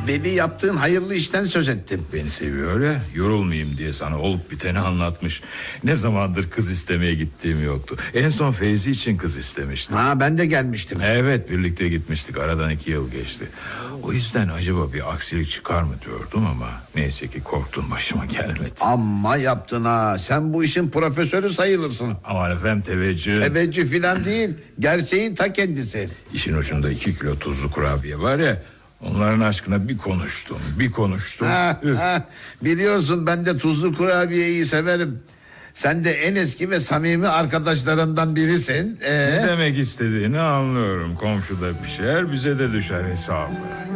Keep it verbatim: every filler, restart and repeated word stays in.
Deli yaptığın hayırlı işten söz ettim. Beni seviyor ya, yorulmayayım diye sana olup biteni anlatmış. Ne zamandır kız istemeye gittiğim yoktu. En son Feyzi için kız istemiştim. Ha, ben de gelmiştim. Evet, birlikte gitmiştik, aradan iki yıl geçti. O yüzden acaba bir aksilik çıkar mı diyordum ama neyse ki korktum, başıma gelmedi. Amma yaptın ha. Sen bu işin profesörü sayılırsın. Aman efendim, teveccüh. Teveccüh filan değil. Gerçeğin ta kendisi. İşin ucunda iki kilo tuzlu kurabiye var ya, onların aşkına bir konuştum, bir konuştum. Ha, ha, biliyorsun ben de tuzlu kurabiyeyi severim. Sen de en eski ve samimi arkadaşlarından birisin. Ee? Ne demek istediğini anlıyorum. Komşuda pişer, bize de düşer hesabı.